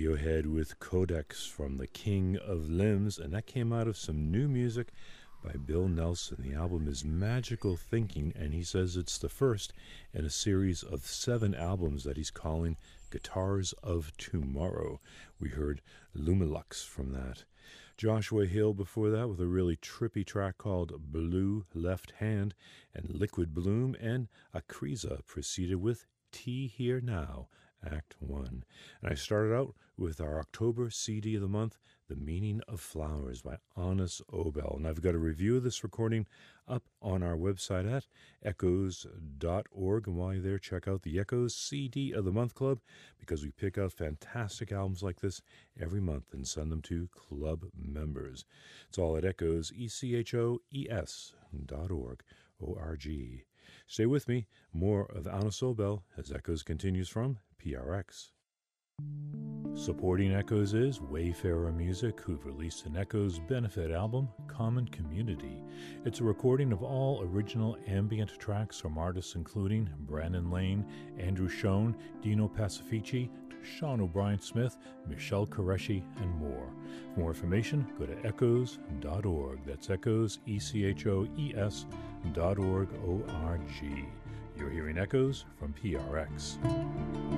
Radiohead with Codex from The King of Limbs, and that came out of some new music by Bill Nelson. The album is Magical Thinking, and he says it's the first in a series of 7 albums that he's calling Guitars of Tomorrow. We heard Lumilux from that. Joshua Hill before that with a really trippy track called Blue Left Hand, and Liquid Bloom and Akriza preceded with Tea Here Now, Act 1. And I started out with our October CD of the month, The Meaning of Flowers by Anis Obel. And I've got a review of this recording up on our website at echoes.org. And while you're there, check out the Echoes CD of the Month Club, because we pick out fantastic albums like this every month and send them to club members. It's all at Echoes, ECHOES.org, O-R-G. Stay with me. More of Anis Obel as Echoes continues from PRX. Supporting Echoes is Wayfarer Music, who've released an Echoes benefit album, Common Community. It's a recording of all original ambient tracks from artists including Brandon Lane, Andrew Schoen, Dino Pacifici, Sean O'Brien Smith, Michelle Qureshi, and more. For more information, go to echoes.org. That's Echoes, ECHOES.org, O-R-G. You're hearing Echoes from PRX.